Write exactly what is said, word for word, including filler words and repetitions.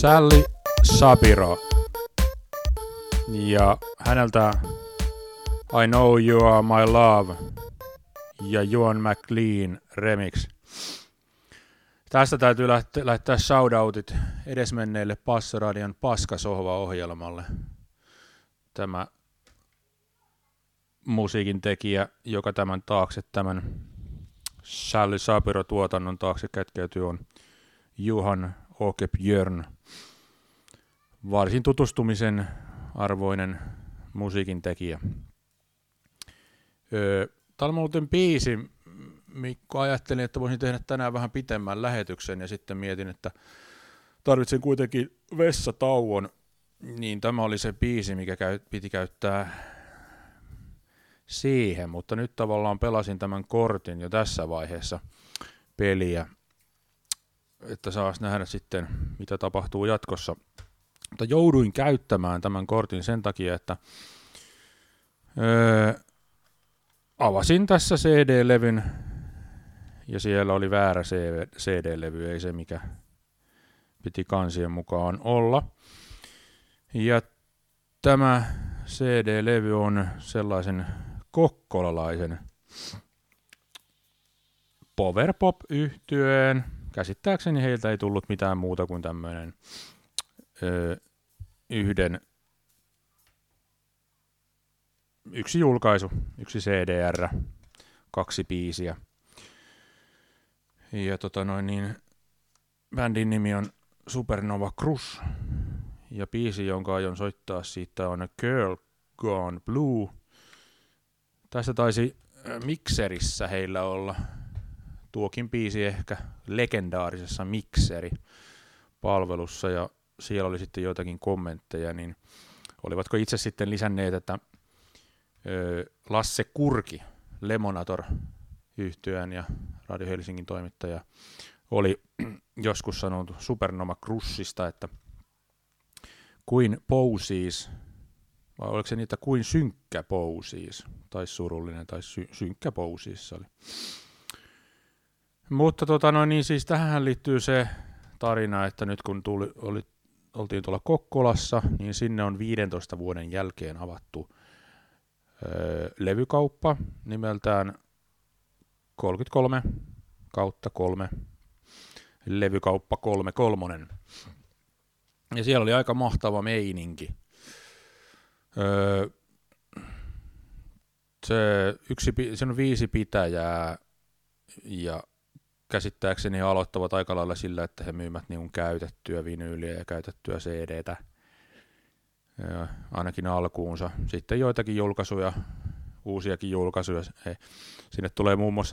Sally Sabiro. Ja häneltä I Know You Are My Love ja Joan McLean remix. Tästä täytyy lähteä, lähettää shoutoutit edesmenneelle Passoradion Paskasohva-ohjelmalle. Tämä musiikin tekijä, joka tämän taakse, tämän Sally Sabiro-tuotannon taakse kätkeytyy, on Johan Åke Björn. Varsin tutustumisen arvoinen musiikin tekijä. Öö, Tämä on muuten biisi, Mikko, ajattelin, että voisin tehdä tänään vähän pitemmän lähetyksen ja sitten mietin, että tarvitsen kuitenkin vessatauon, niin tämä oli se biisi, mikä käy, piti käyttää siihen, mutta nyt tavallaan pelasin tämän kortin jo tässä vaiheessa peliä, että saas nähdä sitten, mitä tapahtuu jatkossa. Mutta jouduin käyttämään tämän kortin sen takia, että öö, avasin tässä C D-levyn ja siellä oli väärä C D-levy, ei se mikä piti kansien mukaan olla. Ja tämä C D-levy on sellaisen kokkolalaisen powerpop-yhtyeen. Käsittääkseni heiltä ei tullut mitään muuta kuin tämmöinen öö, yhden yksi julkaisu, yksi C D R, kaksi biisiä. Ja tota noin niin, bändin nimi on Supernova Crush. Ja biisi, jonka aion soittaa siitä on A Girl Gone Blue. Tässä taisi Mikserissä heillä olla tuokin biisi ehkä legendaarisessa Mikseri-palvelussa. Ja siellä oli sitten joitakin kommentteja, niin olivatko itse sitten lisänneet, että Lasse Kurki, Lemonator-yhtyeen ja Radio Helsingin toimittaja, oli joskus sanonut Supernova Crushista, että kuin Posies, vai oliko se niitä kuin synkkä Posies, tai surullinen, tai sy- synkkä Posies oli. Mutta tota noin, niin siis tähän liittyy se tarina, että nyt kun tuli, oli, oltiin tuolla Kokkolassa, niin sinne on viidentoista vuoden jälkeen avattu öö, levykauppa nimeltään kolmekymmentäkolme kautta kolme, levykauppa kolme kolmonen. Ja siellä oli aika mahtava meininki. Öö, se, yksi, se on viisi pitäjää ja käsittääkseni he aloittavat aika lailla sillä, että he myymät niin käytettyä vinyyliä ja käytettyä C D:tä. Ja ainakin alkuunsa. Sitten joitakin julkaisuja, uusiakin julkaisuja. He, sinne tulee muun muassa